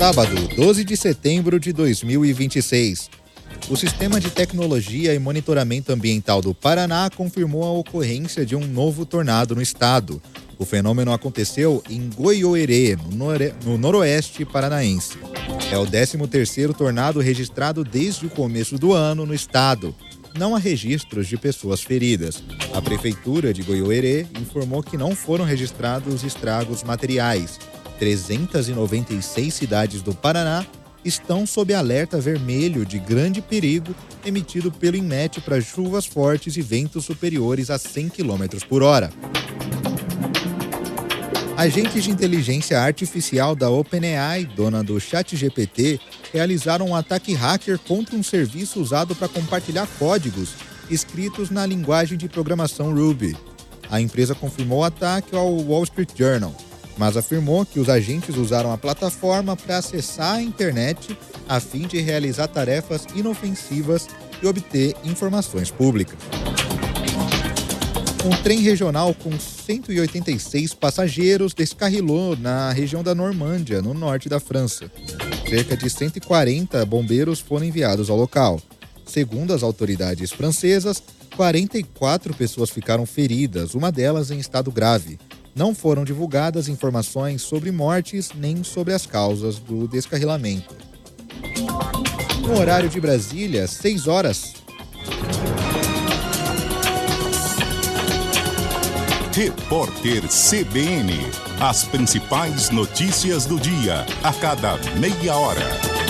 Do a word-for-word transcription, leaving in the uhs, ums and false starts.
Sábado, doze de setembro de dois mil e vinte e seis. O Sistema de Tecnologia e Monitoramento Ambiental do Paraná confirmou a ocorrência de um novo tornado no estado. O fenômeno aconteceu em Goiôerê, no, nore... no noroeste paranaense. É o décimo terceiro tornado registrado desde o começo do ano no estado. Não há registros de pessoas feridas. A Prefeitura de Goiôerê informou que não foram registrados estragos materiais. trezentas e noventa e seis cidades do Paraná estão sob alerta vermelho de grande perigo emitido pelo INMET para chuvas fortes e ventos superiores a cem quilômetros por hora. Agentes de inteligência artificial da OpenAI, dona do ChatGPT, realizaram um ataque hacker contra um serviço usado para compartilhar códigos escritos na linguagem de programação Ruby. A empresa confirmou o ataque ao Wall Street Journal, mas afirmou que os agentes usaram a plataforma para acessar a internet a fim de realizar tarefas inofensivas e obter informações públicas. Um trem regional com cento e oitenta e seis passageiros descarrilou na região da Normândia, no norte da França. Cerca de cento e quarenta bombeiros foram enviados ao local. Segundo as autoridades francesas, quarenta e quatro pessoas ficaram feridas, uma delas em estado grave. Não foram divulgadas informações sobre mortes nem sobre as causas do descarrilamento. No horário de Brasília, seis horas. Repórter C B N. As principais notícias do dia, a cada meia hora.